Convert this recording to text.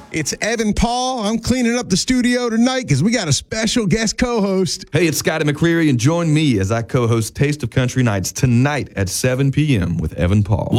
It's Evan Paul. I'm cleaning up the studio tonight because we got a special guest co-host. Hey, it's Scotty McCreery, and join me as I co-host Taste of Country Nights tonight at 7 p.m. with Evan Paul.